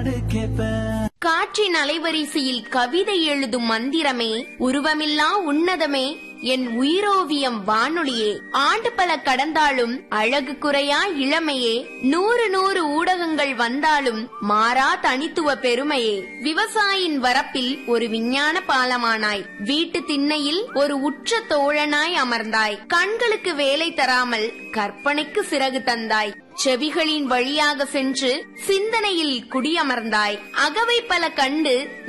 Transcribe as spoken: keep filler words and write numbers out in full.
காற்றின் அலைவரிசையில் கவிதை எழுதும் மந்திரமே, உருவமில்லா உன்னதமே, என் உயிரோவியம் வானொலியே, ஆண்டு பல கடந்தாலும் அழகு குறையா இளமையே, நூறு நூறு ஊடகங்கள் வந்தாலும் மாறா தனித்துவ பெருமையே, விவசாயின் வரப்பில் ஒரு விஞ்ஞான பாலமானாய், வீட்டு திண்ணையில் ஒரு உற்ற தோழனாய் அமர்ந்தாய், கண்களுக்கு வேலை தராமல் கற்பனைக்கு சிறகு தந்தாய், செவிகளின் வழியாக சென்று சிந்தனையில் குடியமர்ந்தாய், அகவை பல கண்டு